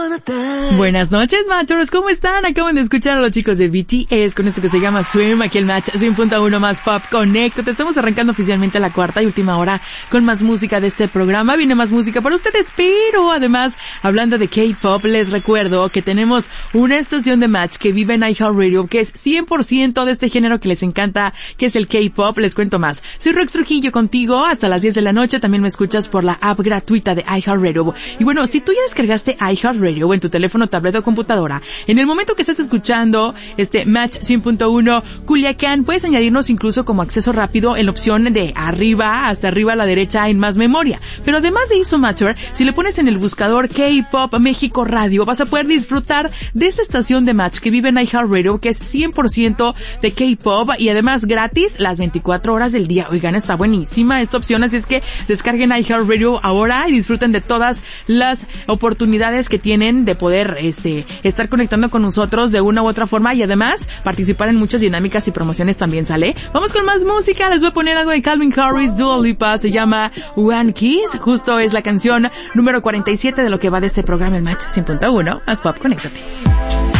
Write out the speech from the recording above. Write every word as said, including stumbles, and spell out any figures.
Buenas noches, Matchers, ¿cómo están? Acaban de escuchar a los chicos de B T S con esto que se llama Swim, aquí el Match cien punto uno más Pop Connect. Te estamos arrancando oficialmente la cuarta y última hora con más música de este programa. Viene más música para ustedes, pero además, hablando de K-Pop, les recuerdo que tenemos una estación de Match que vive en iHeartRadio, que es cien por ciento de este género que les encanta, que es el K-Pop. Les cuento más. Soy Rox Trujillo contigo hasta las diez de la noche. También me escuchas por la app gratuita de iHeartRadio. Y bueno, si tú ya descargaste iHeartRadio en tu teléfono, tableta o computadora, en el momento que estés escuchando este Match cien punto uno Culiacán, puedes añadirnos incluso como acceso rápido en la opción de arriba, hasta arriba a la derecha en más memoria. Pero además de eso, Matcher, si le pones en el buscador K-Pop México Radio, vas a poder disfrutar de esta estación de Match que vive en iHeartRadio, que es cien por ciento de K-Pop y además gratis las veinticuatro horas del día. Oigan, está buenísima esta opción, así es que descarguen iHeartRadio ahora y disfruten de todas las oportunidades que tienen de poder este estar conectando con nosotros de una u otra forma y además participar en muchas dinámicas y promociones también, ¿sale? Vamos con más música, les voy a poner algo de Calvin Harris, Dua Lipa, se llama One Kiss, justo es la canción número cuarenta y siete de lo que va de este programa, el Match cien punto uno más Pop, conéctate.